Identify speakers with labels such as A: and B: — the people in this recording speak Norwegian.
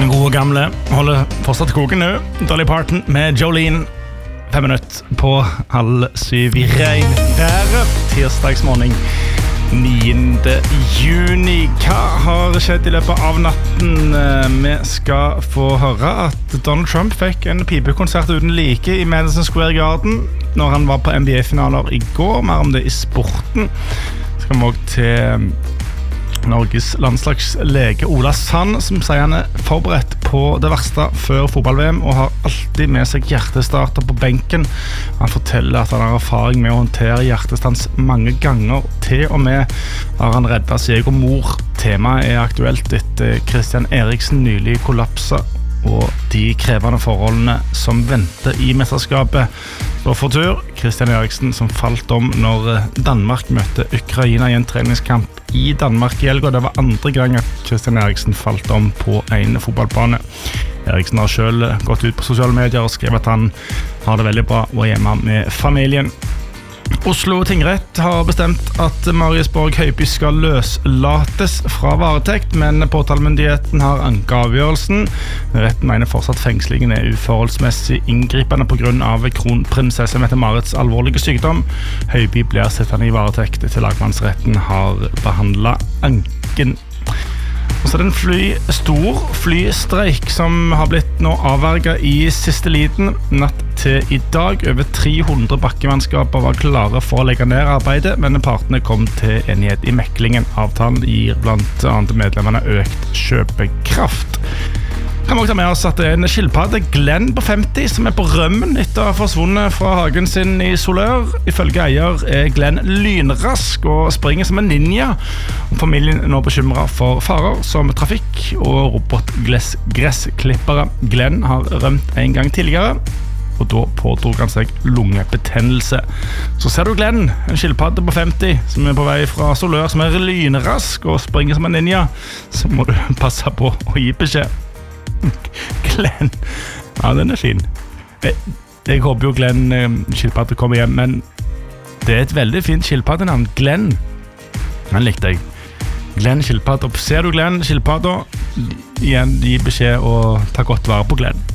A: Den gode gamle holder fortsatt koken nå. Dolly Parton med Jolene. 5 minutter på 6:30 I regnværet. Tirsdagsmorgen 9. juni. Hva har skjedd I løpet av natten? Vi skal få høre at Donald Trump fikk en pipekonsert uten like I Madison Square Garden når han var på NBA-finaler I går. Mer om det I sporten. Skal vi også til Norges landslagslege Ola Sand, som sier han forberedt på det verste før fotball-VM og har alltid med seg hjertestarter på benken. Han forteller at han har erfaring med å håndtere hjertestans mange ganger. Til og med har han reddet sin egen mor. Temaet aktuelt etter Christian Eriksen nylig kollapset og de krevende forholdene som venter I mesterskapet. Så for tur, Christian Eriksen som falt om når Danmark møtte Ukraina I en treningskamp I Danmark I helgen. Det var andre gang at Christian Eriksen falt om på en fotballbane. Eriksen har selv gått ut på sosiale medier og skrevet at han har det veldig bra og er hjemme med familien. Oslo tingrett har bestemt at Marius Borg Høiby skal løslates fra varetekt, men påtalemyndigheten har anket avgjørelsen. Retten mener fortsatt fengslingen uforholdsmessig inngripende på grunn av kronprinsesse Mette-Marits alvorlige sykdom. Høiby blir sittende I varetekt til lagmannsretten har behandlet anken. Og så det stor flystreik som har blitt nå avverget I siste liten. Natt til I dag over 300 bakkemannskaper var klare for å legge ned arbeidet, men partene kom til enighet I meklingen. Avtalen gir blant annet medlemmene økt kjøpekraft. Kan vi også ta med oss at det en skilpadde, Glenn på 50, som på rømmen etter å ha forsvunnet fra hagen sin I Solør. Ifølge eier Glenn lynrask og springer som en ninja. Og familien er nå bekymret for farer som trafikk og robotgressklippere. Glenn har rømt en gang tidligere, og da pådrog han seg lungebetennelse. Så ser du Glenn, en skilpadde på 50, som på vei fra Solør, som lynrask og springer som en ninja, så må du passe på å gi beskjed. Glenn, ja den fin. Jeg håper jo Glenn skilpadde kommer hjem, men det et veldig fint skilpaddenavn, Glenn. Den likte jeg. Glenn skilpadde. Ser du Glenn skilpadde, igjen gi beskjed og ta godt vare på Glenn.